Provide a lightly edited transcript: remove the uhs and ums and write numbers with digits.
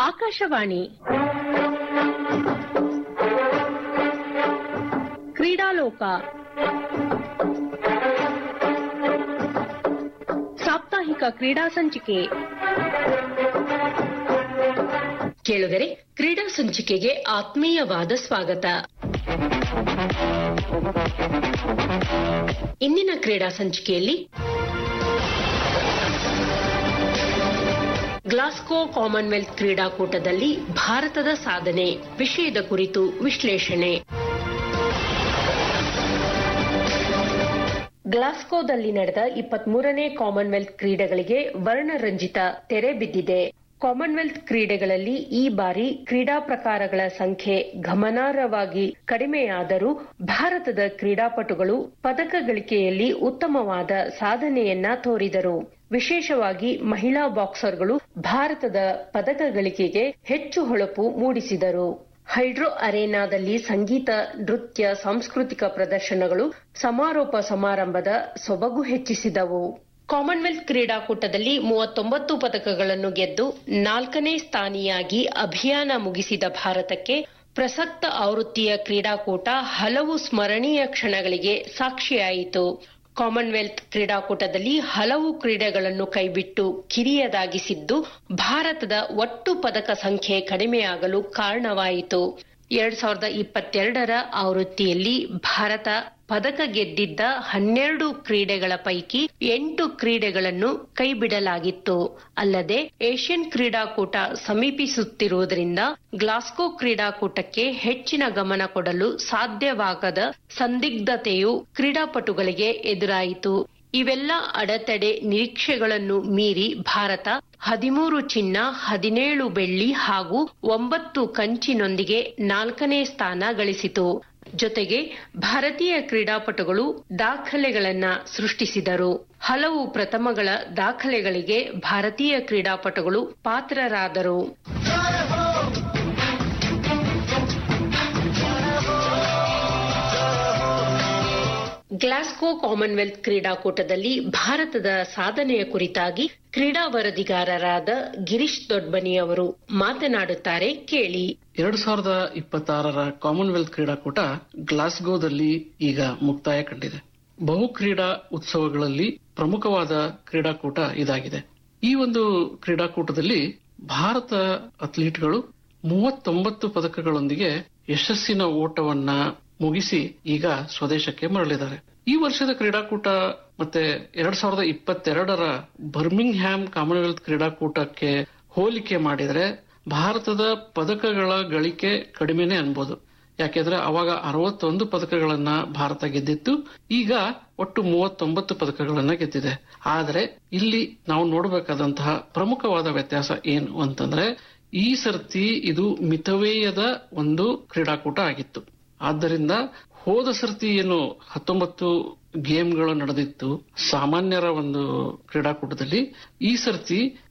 ಆಕಾಶವಾಣಿ ಕ್ರೀಡಾಲೋಕ ಸಾಪ್ತಾಹಿಕ ಕ್ರೀಡಾ ಸಂಚಿಕೆ. ಕೇಳುಗರೆ, ಕ್ರೀಡಾ ಸಂಚಿಕೆಗೆ ಆತ್ಮೀಯವಾದ ಸ್ವಾಗತ. ಇಂದಿನ ಕ್ರೀಡಾ ಸಂಚಿಕೆಯಲ್ಲಿ ಗ್ಲಾಸ್ಗೋ ಕಾಮನ್ವೆಲ್ತ್ ಕ್ರೀಡಾಕೂಟದಲ್ಲಿ ಭಾರತದ ಸಾಧನೆ ವಿಷಯದ ಕುರಿತು ವಿಶ್ಲೇಷಣೆ. ಗ್ಲಾಸ್ಗೋದಲ್ಲಿ ನಡೆದ 23ನೇ ಕಾಮನ್ವೆಲ್ತ್ ಕ್ರೀಡೆಗಳಿಗೆ ವರ್ಣರಂಜಿತ ತೆರೆ ಬಿದ್ದಿದೆ. ಕಾಮನ್ವೆಲ್ತ್ ಕ್ರೀಡೆಗಳಲ್ಲಿ ಈ ಬಾರಿ ಕ್ರೀಡಾ ಪ್ರಕಾರಗಳ ಸಂಖ್ಯೆ ಗಮನಾರ್ಹವಾಗಿ ಕಡಿಮೆಯಾದರೂ ಭಾರತದ ಕ್ರೀಡಾಪಟುಗಳು ಪದಕ ಗಳಿಕೆಯಲ್ಲಿ ಉತ್ತಮವಾದ ಸಾಧನೆಯನ್ನ ತೋರಿದರು. ವಿಶೇಷವಾಗಿ ಮಹಿಳಾ ಬಾಕ್ಸರ್ಗಳು ಭಾರತದ ಪದಕ ಗಳಿಕೆಗೆ ಹೆಚ್ಚು ಹೊಳಪು ಮೂಡಿಸಿದರು. ಹೈಡ್ರೋ ಅರೇನಾದಲ್ಲಿ ಸಂಗೀತ, ನೃತ್ಯ, ಸಾಂಸ್ಕೃತಿಕ ಪ್ರದರ್ಶನಗಳು ಸಮಾರೋಪ ಸಮಾರಂಭದ ಸೊಬಗು ಹೆಚ್ಚಿಸಿದವು. ಕಾಮನ್ವೆಲ್ತ್ ಕ್ರೀಡಾಕೂಟದಲ್ಲಿ 39 ಪದಕಗಳನ್ನು ಗೆದ್ದು 4ನೇ ಸ್ಥಾನಿಯಾಗಿ ಅಭಿಯಾನ ಮುಗಿಸಿದ ಭಾರತಕ್ಕೆ ಪ್ರಸಕ್ತ ಆವೃತ್ತಿಯ ಕ್ರೀಡಾಕೂಟ ಹಲವು ಸ್ಮರಣೀಯ ಕ್ಷಣಗಳಿಗೆ ಸಾಕ್ಷಿಯಾಯಿತು. ಕಾಮನ್ವೆಲ್ತ್ ಕ್ರೀಡಾಕೂಟದಲ್ಲಿ ಹಲವು ಕ್ರೀಡೆಗಳನ್ನು ಕೈಬಿಟ್ಟು ಕಿರಿಯದಾಗಿಸಿದ್ದು ಭಾರತದ ಒಟ್ಟು ಪದಕ ಸಂಖ್ಯೆ ಕಡಿಮೆಯಾಗಲು ಕಾರಣವಾಯಿತು. 2022ರ ಆವೃತ್ತಿಯಲ್ಲಿ ಭಾರತ ಪದಕ ಗೆದ್ದಿದ್ದ 12 ಕ್ರೀಡೆಗಳ ಪೈಕಿ 8 ಕ್ರೀಡೆಗಳನ್ನು ಕೈಬಿಡಲಾಗಿತ್ತು. ಅಲ್ಲದೆ ಏಷ್ಯನ್ ಕ್ರೀಡಾಕೂಟ ಸಮೀಪಿಸುತ್ತಿರುವುದರಿಂದ ಗ್ಲಾಸ್ಗೋ ಕ್ರೀಡಾಕೂಟಕ್ಕೆ ಹೆಚ್ಚಿನ ಗಮನ ಕೊಡಲು ಸಾಧ್ಯವಾಗದ ಸಂದಿಗ್ಧತೆಯು ಕ್ರೀಡಾಪಟುಗಳಿಗೆ ಎದುರಾಯಿತು. ಇವೆಲ್ಲ ಅಡೆತಡೆ ನಿರೀಕ್ಷೆಗಳನ್ನು ಮೀರಿ ಭಾರತ 13 ಚಿನ್ನ, 17 ಬೆಳ್ಳಿ ಹಾಗೂ 9 ಕಂಚಿನೊಂದಿಗೆ 4ನೇ ಸ್ಥಾನ ಗಳಿಸಿತು. ಜೊತೆಗೆ ಭಾರತೀಯ ಕ್ರೀಡಾಪಟುಗಳು ದಾಖಲೆಗಳನ್ನ ಸೃಷ್ಟಿಸಿದರು. ಹಲವು ಪ್ರಥಮಗಳ ದಾಖಲೆಗಳಿಗೆ ಭಾರತೀಯ ಕ್ರೀಡಾಪಟುಗಳು ಪಾತ್ರರಾದರು. ಗ್ಲಾಸ್ಗೋ ಕಾಮನ್ವೆಲ್ತ್ ಕ್ರೀಡಾಕೂಟದಲ್ಲಿ ಭಾರತದ ಸಾಧನೆಯ ಕುರಿತಾಗಿ ಕ್ರೀಡಾ ವರದಿಗಾರರಾದ ಗಿರೀಶ್ ದೊಡ್ಬನಿ ಅವರು ಮಾತನಾಡುತ್ತಾರೆ, ಕೇಳಿ. 2026ರ ಕಾಮನ್ವೆಲ್ತ್ ಕ್ರೀಡಾಕೂಟ ಗ್ಲಾಸ್ಗೋದಲ್ಲಿ ಈಗ ಮುಕ್ತಾಯ ಕಂಡಿದೆ. ಬಹು ಕ್ರೀಡಾ ಉತ್ಸವಗಳಲ್ಲಿ ಪ್ರಮುಖವಾದ ಕ್ರೀಡಾಕೂಟ ಇದಾಗಿದೆ. ಈ ಒಂದು ಕ್ರೀಡಾಕೂಟದಲ್ಲಿ ಭಾರತ ಅಥ್ಲೀಟ್ಗಳು 39 ಪದಕಗಳೊಂದಿಗೆ ಯಶಸ್ಸಿನ ಓಟವನ್ನ ಮುಗಿಸಿ ಈಗ ಸ್ವದೇಶಕ್ಕೆ ಮರಳಿದ್ದಾರೆ. ಈ ವರ್ಷದ ಕ್ರೀಡಾಕೂಟ ಮತ್ತೆ 2022ರ ಬರ್ಮಿಂಗ್ ಹ್ಯಾಮ್ ಕಾಮನ್ವೆಲ್ತ್ ಕ್ರೀಡಾಕೂಟಕ್ಕೆ ಹೋಲಿಕೆ ಮಾಡಿದ್ರೆ ಭಾರತದ ಪದಕಗಳ ಗಳಿಕೆ ಕಡಿಮೆನೆ ಅನ್ಬೋದು. ಯಾಕೆಂದ್ರೆ ಅವಾಗ 61 ಪದಕಗಳನ್ನ ಭಾರತ ಗೆದ್ದಿತ್ತು, ಈಗ ಒಟ್ಟು 39 ಪದಕಗಳನ್ನ ಗೆದ್ದಿದೆ. ಆದ್ರೆ ಇಲ್ಲಿ ನಾವು ನೋಡಬೇಕಾದಂತಹ ಪ್ರಮುಖವಾದ ವ್ಯತ್ಯಾಸ ಏನು ಅಂತಂದ್ರೆ, ಈ ಸರ್ತಿ ಇದು ಮಿತವ್ಯಯದ ಒಂದು ಕ್ರೀಡಾಕೂಟ ಆಗಿತ್ತು. ಆದ್ದರಿಂದ ಹೋದ ಸರ್ತಿ ಏನು 19 ಗೇಮ್ಗಳು ನಡೆದಿತ್ತು ಸಾಮಾನ್ಯರ ಒಂದು ಕ್ರೀಡಾಕೂಟದಲ್ಲಿ, ಈ ಸರ್ತಿ